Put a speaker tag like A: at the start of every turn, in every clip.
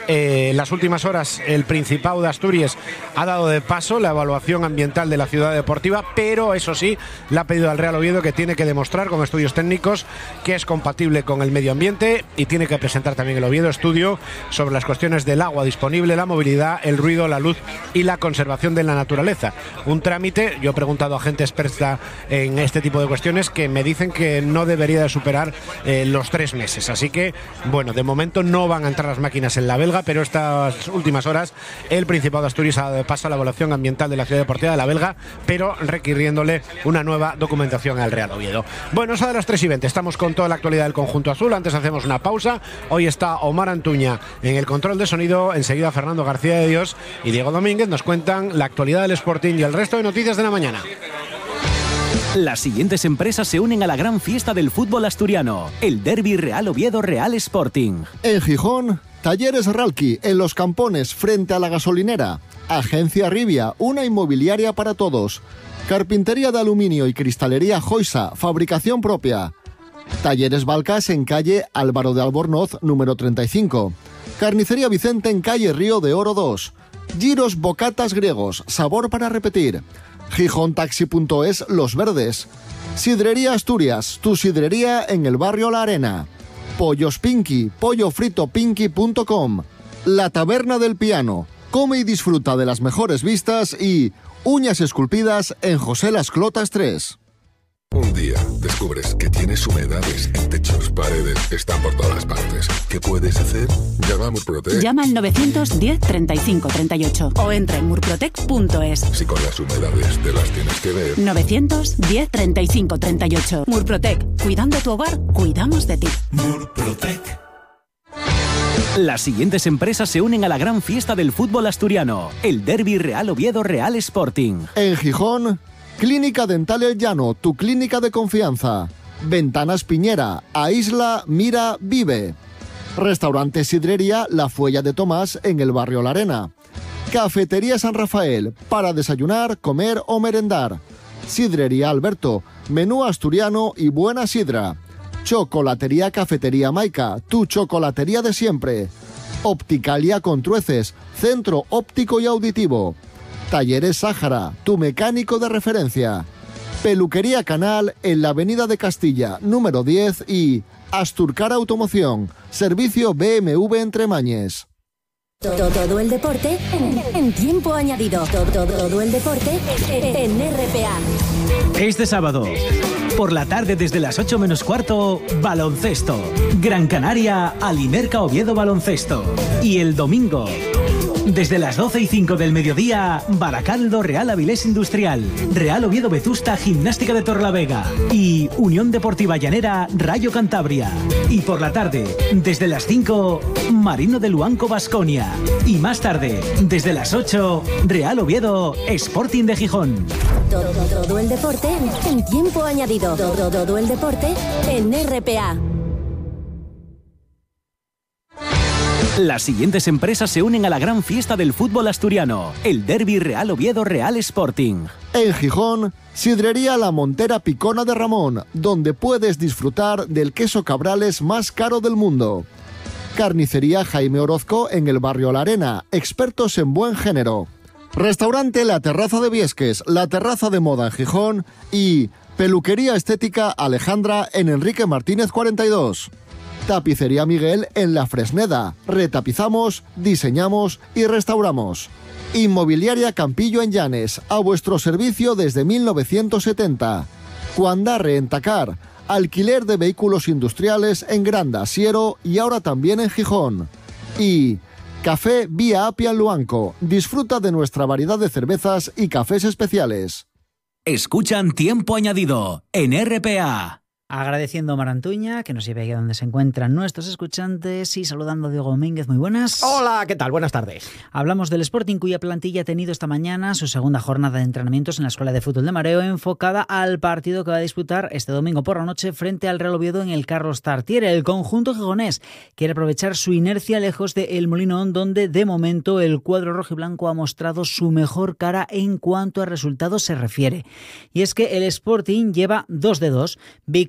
A: las últimas horas el Principado de Asturias ha dado de paso la evaluación ambiental de la ciudad deportiva, pero eso sí, le ha pedido al Real Oviedo que tiene que demostrar con estudios técnicos que es compatible con el medio ambiente, y tiene que presentar también el Oviedo estudio sobre las cuestiones del agua disponible, la movilidad, el ruido, la luz y la conservación de la naturaleza. Un trámite, yo he preguntado a gente experta en este tipo de cuestiones, que me dicen que no debería de superar los 3 meses. Así que, bueno, de momento no van a entrar las máquinas en la Belga, pero estas últimas horas el Principado de Asturias ha dado de paso a la evaluación ambiental de la ciudad deportiva de la Belga, pero requiriéndole una nueva documentación al Real Oviedo. Bueno, es a las 3:20. Estamos con toda la actualidad del conjunto azul. Antes hacemos una pausa. Hoy está Omar Antuña en el control de sonido. Enseguida Fernando García de Dios y Diego Domínguez nos cuentan la actualidad del Sporting y el resto de noticias de la mañana.
B: Las siguientes empresas se unen a la gran fiesta del fútbol asturiano, el Derbi Real Oviedo Real Sporting.
C: En Gijón, Talleres Ralki, en Los Campones, frente a la gasolinera. Agencia Rivia, una inmobiliaria para todos. Carpintería de aluminio y cristalería Joisa, fabricación propia. Talleres Balcas en calle Álvaro de Albornoz, número 35. Carnicería Vicente en calle Río de Oro 2. Giros Bocatas Griegos, sabor para repetir. Gijón-Taxi.es Los Verdes. Sidrería Asturias, tu sidrería en el barrio La Arena. Pollos Pinky, pollofritopinky.com. La Taberna del Piano, come y disfruta de las mejores vistas. Y uñas esculpidas en José Las Clotas 3.
D: Un día descubres que tienes humedades en techos, paredes, están por todas partes. ¿Qué puedes hacer? Llama a Murprotec.
E: Llama al 910 35 38 o entra en murprotec.es.
D: Si con las humedades te las tienes que ver.
E: 910 35 38. Murprotec. Cuidando tu hogar, cuidamos de ti.
B: Murprotec. Las siguientes empresas se unen a la gran fiesta del fútbol asturiano, el Derbi Real Oviedo Real Sporting.
C: En Gijón, Clínica Dental El Llano, tu clínica de confianza. Ventanas Piñera, Aísla, Mira, Vive. Restaurante Sidrería La Fuella de Tomás en el barrio La Arena. Cafetería San Rafael, para desayunar, comer o merendar. Sidrería Alberto, menú asturiano y buena sidra. Chocolatería Cafetería Maica, tu chocolatería de siempre. Opticalia Contrueces, centro óptico y auditivo. Talleres Sáhara, tu mecánico de referencia. Peluquería Canal en la Avenida de Castilla, número 10 y Asturcar Automoción, servicio BMW Entre Mañes.
F: Todo el deporte en tiempo añadido. Todo el deporte en RPA.
B: Este sábado, por la tarde desde las 8 menos cuarto, baloncesto. Gran Canaria, Alimerca Oviedo Baloncesto. Y el domingo, desde las 12:05 del mediodía, Baracaldo Real Avilés Industrial, Real Oviedo Vetusta Gimnástica de Torlavega y Unión Deportiva Llanera Rayo Cantabria. Y por la tarde, desde las 5, Marino de Luanco Baskonia. Y más tarde, desde las 8, Real Oviedo Sporting de Gijón.
F: Todo el deporte en tiempo añadido. Todo el deporte en RPA.
B: Las siguientes empresas se unen a la gran fiesta del fútbol asturiano, el Derbi Real Oviedo Real Sporting.
C: En Gijón, Sidrería La Montera Picona de Ramón, donde puedes disfrutar del queso Cabrales más caro del mundo. Carnicería Jaime Orozco en el barrio La Arena, expertos en buen género. Restaurante La Terraza de Viesques, la terraza de moda en Gijón. Y peluquería estética Alejandra en Enrique Martínez 42. Tapicería Miguel en La Fresneda. Retapizamos, diseñamos y restauramos. Inmobiliaria Campillo en Llanes, a vuestro servicio desde 1970. Cuandarre en Tacar, alquiler de vehículos industriales en Granda, Siero y ahora también en Gijón. Y Café Vía Apia en Luanco, disfruta de nuestra variedad de cervezas y cafés especiales.
B: Escuchan Tiempo Añadido en RPA.
G: Agradeciendo a Omar Antuña, que nos lleve ahí a donde se encuentran nuestros escuchantes, y saludando a Diego Domínguez. Muy buenas.
H: Hola, ¿qué tal? Buenas tardes.
G: Hablamos del Sporting, cuya plantilla ha tenido esta mañana su segunda jornada de entrenamientos en la Escuela de Fútbol de Mareo, enfocada al partido que va a disputar este domingo por la noche frente al Real Oviedo en el Carlos Tartiere. El conjunto gijonés quiere aprovechar su inercia lejos de El Molinón, donde de momento el cuadro rojiblanco ha mostrado su mejor cara en cuanto a resultados se refiere. Y es que el Sporting lleva 2 de 2, victoria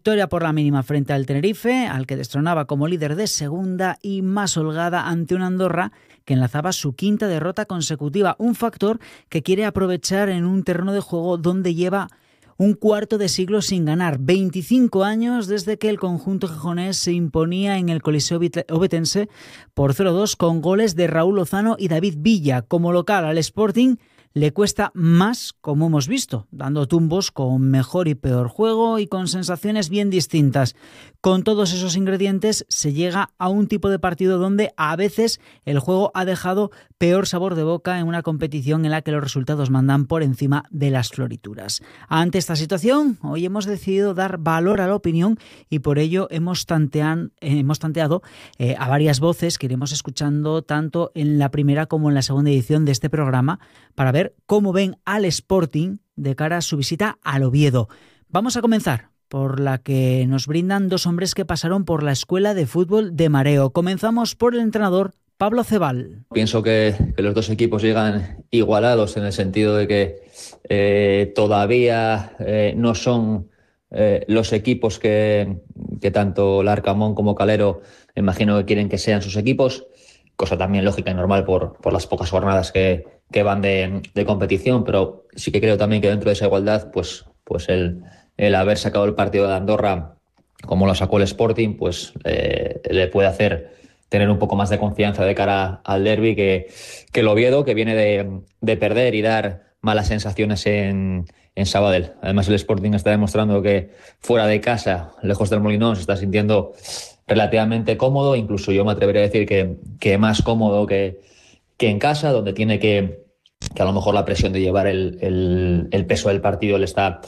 G: Victoria por la mínima frente al Tenerife, al que destronaba como líder de segunda, y más holgada ante un Andorra que enlazaba su quinta derrota consecutiva, un factor que quiere aprovechar en un terreno de juego donde lleva un cuarto de siglo sin ganar, 25 años desde que el conjunto gijonés se imponía en el Coliseo Ovetense por 0-2 con goles de Raúl Lozano y David Villa. Como local al Sporting le cuesta más, como hemos visto, dando tumbos con mejor y peor juego y con sensaciones bien distintas. Con todos esos ingredientes se llega a un tipo de partido donde a veces el juego ha dejado peor sabor de boca en una competición en la que los resultados mandan por encima de las florituras. Ante esta situación, hoy hemos decidido dar valor a la opinión y por ello hemos tanteado a varias voces que iremos escuchando tanto en la primera como en la segunda edición de este programa para ver cómo ven al Sporting de cara a su visita al Oviedo. Vamos a comenzar por la que nos brindan dos hombres que pasaron por la Escuela de Fútbol de Mareo. Comenzamos por el entrenador Pablo Cebal.
H: Pienso que los dos equipos llegan igualados en el sentido de que todavía no son los equipos que tanto Larcamón como Calero imagino que quieren que sean sus equipos, cosa también lógica y normal por las pocas jornadas que van de competición, pero sí que creo también que dentro de esa igualdad pues el haber sacado el partido de Andorra como lo sacó el Sporting, pues le puede hacer tener un poco más de confianza de cara al derbi que el Oviedo, que viene de perder y dar malas sensaciones en Sabadell. Además el Sporting está demostrando que fuera de casa, lejos del Molinón, se está sintiendo relativamente cómodo, incluso yo me atrevería a decir que más cómodo que en casa, donde tiene que a lo mejor la presión de llevar el peso del partido le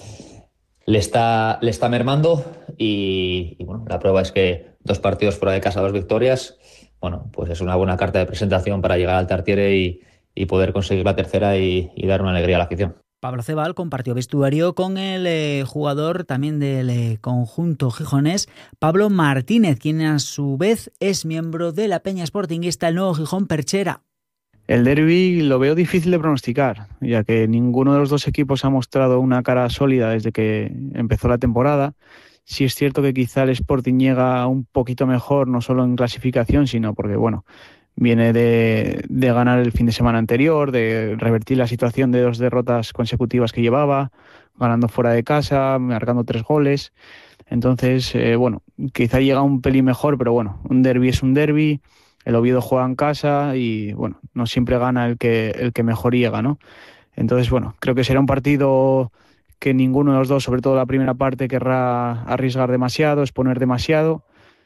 H: está mermando y bueno, la prueba es que 2 partidos fuera de casa, 2 victorias, bueno, pues es una buena carta de presentación para llegar al Tartiere y poder conseguir la tercera y dar una alegría a la afición.
G: Pablo Cebal compartió vestuario con el jugador también del conjunto gijonés, Pablo Martínez, quien a su vez es miembro de la Peña Sportinguista El Nuevo Gijón Perchera.
I: El derbi lo veo difícil de pronosticar, ya que ninguno de los dos equipos ha mostrado una cara sólida desde que empezó la temporada. Sí es cierto que quizá el Sporting llega un poquito mejor, no solo en clasificación, sino porque bueno, viene de ganar el fin de semana anterior, de revertir la situación de 2 derrotas consecutivas que llevaba, ganando fuera de casa, marcando 3 goles. Entonces, bueno, quizá llega un pelín mejor, pero bueno, un derbi es un derbi. El Oviedo juega en casa y bueno, no siempre gana el que mejor llega, ¿no? Entonces, bueno, creo que será un partido que ninguno de los dos, sobre todo la primera parte, querrá arriesgar demasiado, exponer demasiado,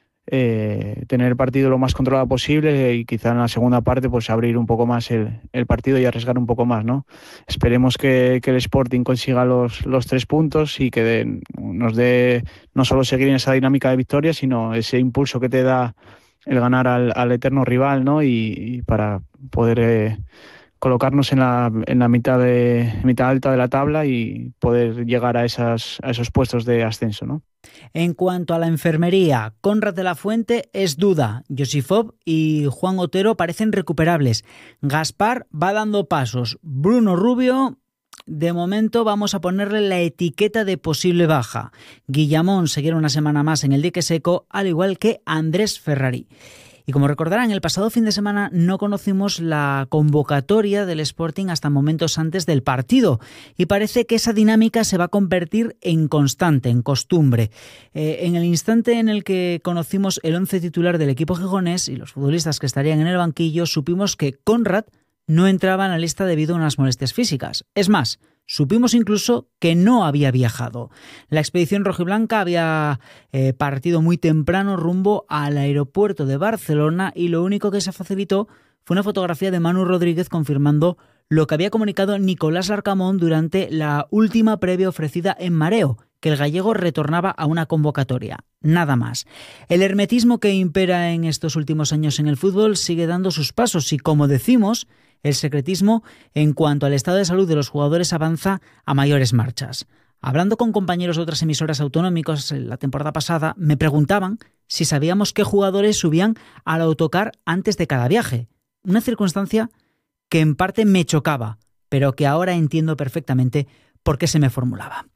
I: tener el partido lo más controlado posible y quizá en la segunda parte pues abrir un poco más el partido y arriesgar un poco más, ¿no? Esperemos que el Sporting consiga los 3 puntos y que nos dé no solo seguir en esa dinámica de victoria, sino ese impulso que te da el ganar al eterno rival, ¿no? Y para poder colocarnos en la mitad alta de la tabla y poder llegar a esos puestos de ascenso, ¿no?
G: En cuanto a la enfermería, Conrad de la Fuente es duda, Josifov y Juan Otero parecen recuperables, Gaspar va dando pasos, Bruno Rubio de momento vamos a ponerle la etiqueta de posible baja. Guillamón seguirá una semana más en el dique seco, al igual que Andrés Ferrari. Y como recordarán, el pasado fin de semana no conocimos la convocatoria del Sporting hasta momentos antes del partido y parece que esa dinámica se va a convertir en constante, en costumbre. En el instante en el que conocimos el 11 titular del equipo gijonés y los futbolistas que estarían en el banquillo, supimos que Conrad no entraba en la lista debido a unas molestias físicas. Es más, supimos incluso que no había viajado. La expedición rojiblanca había partido muy temprano rumbo al aeropuerto de Barcelona y lo único que se facilitó fue una fotografía de Manu Rodríguez confirmando lo que había comunicado Nicolás Larcamón durante la última previa ofrecida en Mareo, que el gallego retornaba a una convocatoria. Nada más. El hermetismo que impera en estos últimos años en el fútbol sigue dando sus pasos y, como decimos, el secretismo en cuanto al estado de salud de los jugadores avanza a mayores marchas. Hablando con compañeros de otras emisoras autonómicas la temporada pasada, me preguntaban si sabíamos qué jugadores subían al autocar antes de cada viaje. Una circunstancia que en parte me chocaba, pero que ahora entiendo perfectamente por qué se me formulaba.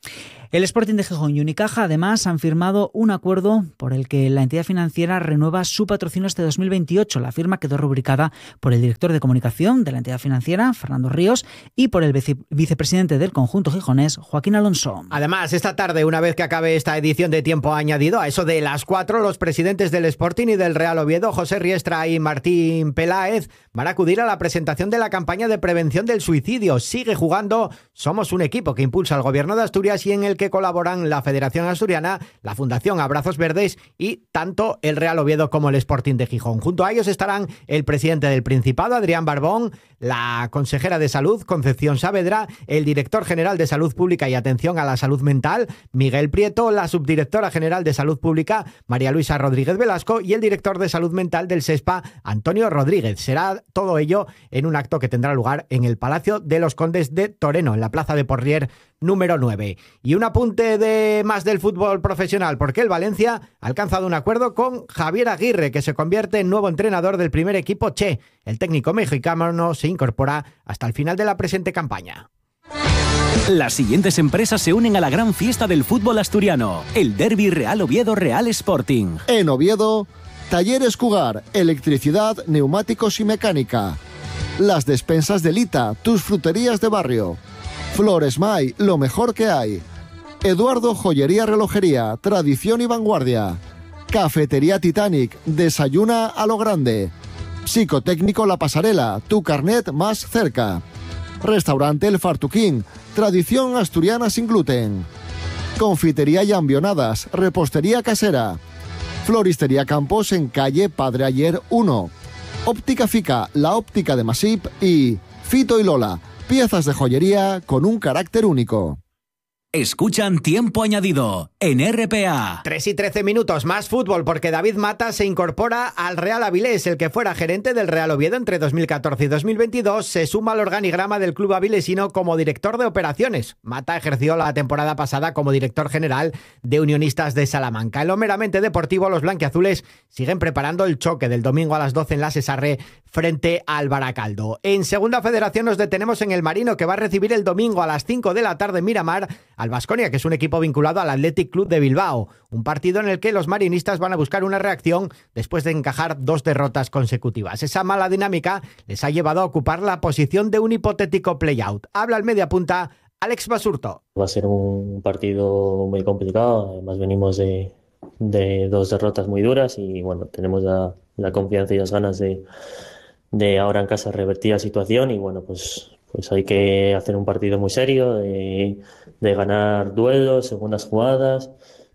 G: El Sporting de Gijón y Unicaja además han firmado un acuerdo por el que la entidad financiera renueva su patrocinio hasta 2028. La firma quedó rubricada por el director de comunicación de la entidad financiera, Fernando Ríos, y por el vicepresidente del conjunto gijonés, Joaquín Alonso.
J: Además, esta tarde, una vez que acabe esta edición de Tiempo Añadido, a eso de las 4, los presidentes del Sporting y del Real Oviedo, José Riestra y Martín Peláez, van a acudir a la presentación de la campaña de prevención del suicidio. Sigue jugando Somos un equipo que impulsa el Gobierno de Asturias y en el que colaboran la Federación Asturiana, la Fundación Abrazos Verdes y tanto el Real Oviedo como el Sporting de Gijón. Junto a ellos estarán el presidente del Principado, Adrián Barbón, la consejera de Salud, Concepción Saavedra, el director general de Salud Pública y Atención a la Salud Mental, Miguel Prieto, la subdirectora general de Salud Pública, María Luisa Rodríguez Velasco, y el director de Salud Mental del SESPA, Antonio Rodríguez. Será todo ello en un acto que tendrá lugar en el Palacio de los Condes de Toreno, en la Plaza de Porrier número 9. Y un apunte de más del fútbol profesional, porque el Valencia ha alcanzado un acuerdo con Javier Aguirre, que se convierte en nuevo entrenador del primer equipo Che. El técnico mexicano se incorpora hasta el final de la presente campaña.
B: Las siguientes empresas se unen a la gran fiesta del fútbol asturiano, el Derbi Real Oviedo Real Sporting.
C: En Oviedo, Talleres Cugar, electricidad, neumáticos y mecánica. Las despensas de Lita, tus fruterías de barrio. Flores May, lo mejor que hay. Eduardo Joyería Relojería, tradición y vanguardia. Cafetería Titanic, desayuna a lo grande. Psicotécnico La Pasarela, tu carnet más cerca. Restaurante El Fartuquín, tradición asturiana sin gluten. Confitería y Ambionadas, repostería casera. Floristería Campos en calle Padre Ayer 1. Óptica Fica, la óptica de Masip y Fito y Lola, piezas de joyería con un carácter único.
B: Escuchan Tiempo Añadido en RPA.
J: 3 y 13 minutos, más fútbol, porque David Mata se incorpora al Real Avilés. El que fuera gerente del Real Oviedo entre 2014 y 2022 se suma al organigrama del club avilesino como director de operaciones. Mata ejerció la temporada pasada como director general de Unionistas de Salamanca. En lo meramente deportivo, los blanquiazules siguen preparando el choque del domingo a las 12 en la Sesarre frente al Baracaldo. En Segunda Federación nos detenemos en el Marino, que va a recibir el domingo a las 5 de la tarde en Miramar al Baskonia, que es un equipo vinculado al Athletic Club de Bilbao. Un partido en el que los marinistas van a buscar una reacción después de encajar 2 derrotas consecutivas. Esa mala dinámica les ha llevado a ocupar la posición de un hipotético play-out. Habla el mediapunta Alex Basurto.
K: Va a ser un partido muy complicado. Además venimos de 2 derrotas muy duras y bueno, tenemos la confianza y las ganas de ahora en casa revertir la situación y bueno, pues hay que hacer un partido muy serio, de ganar duelos, segundas jugadas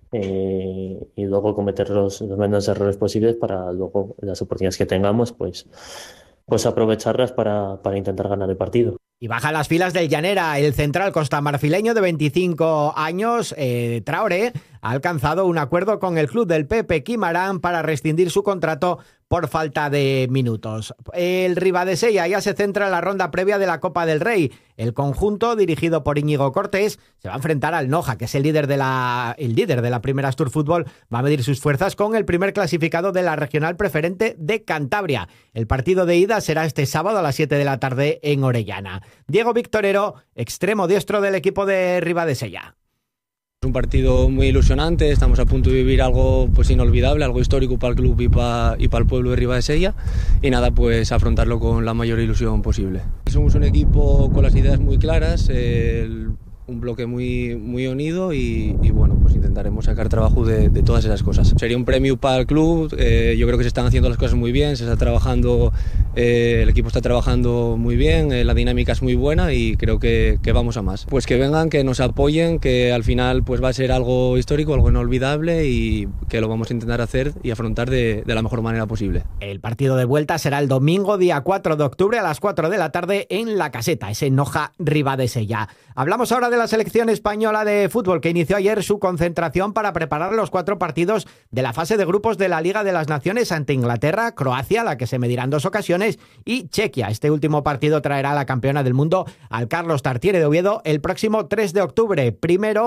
K: y luego cometer los menos errores posibles para luego las oportunidades que tengamos pues aprovecharlas para intentar ganar el partido.
J: Y baja las filas del Llanera, el central costamarfileño de 25 años, Traoré, ha alcanzado un acuerdo con el club del Pepe Quimarán para rescindir su contrato por falta de minutos. El Ribadesella ya se centra en la ronda previa de la Copa del Rey. El conjunto, dirigido por Íñigo Cortés, se va a enfrentar al Noja, que es el líder de la primera Astur Fútbol. Va a medir sus fuerzas con el primer clasificado de la regional preferente de Cantabria. El partido de ida será este sábado a las 7 de la tarde en Orellana. Diego Victorero, extremo diestro del equipo de Ribadesella.
L: Es un partido muy ilusionante, estamos a punto de vivir algo pues inolvidable, algo histórico para el club y para el pueblo de Ribadesella y nada, pues afrontarlo con la mayor ilusión posible. Somos un equipo con las ideas muy claras, un bloque muy unido y bueno, pues intentaremos sacar trabajo de todas esas cosas. Sería un premio para el club, yo creo que se están haciendo las cosas muy bien, se está trabajando, el equipo está trabajando muy bien, la dinámica es muy buena y creo que vamos a más. Pues que vengan, que nos apoyen, que al final pues va a ser algo histórico, algo inolvidable y que lo vamos a intentar hacer y afrontar de la mejor manera posible.
J: El partido de vuelta será el domingo, día 4 de octubre a las 4 de la tarde en La Caseta, ese Noja Ribadesella. Hablamos ahora de la selección española de fútbol, que inició ayer su concentración para preparar los 4 partidos de la fase de grupos de la Liga de las Naciones ante Inglaterra, Croacia, la que se medirá en 2 ocasiones, y Chequia. Este último partido traerá a la campeona del mundo al Carlos Tartiere de Oviedo el próximo 3 de octubre. Primero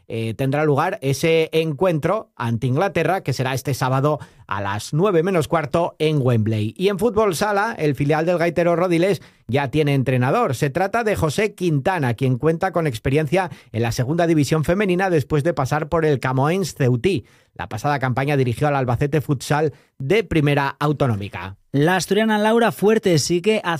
J: tendrá lugar ese encuentro ante Inglaterra, que será este sábado a las 9:15 en Wembley. Y en fútbol sala, el filial del gaitero Rodiles ya tiene entrenador. Se trata de José Quintana, quien cuenta con experiencia en la segunda división femenina después de pasar por el Camoens Ceutí. La pasada campaña dirigió al Albacete Futsal de Primera Autonómica.
G: La asturiana Laura Fuerte sigue